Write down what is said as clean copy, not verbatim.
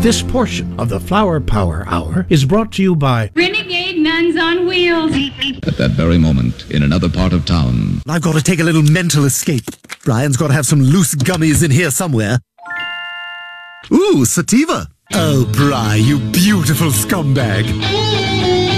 This portion of the Flower Power Hour is brought to you by Renegade Nuns on Wheels. At that very moment, in another part of town, I've got to take a little mental escape. Brian's got to have some loose gummies in here somewhere. Ooh, sativa. Oh, Bri, you beautiful scumbag.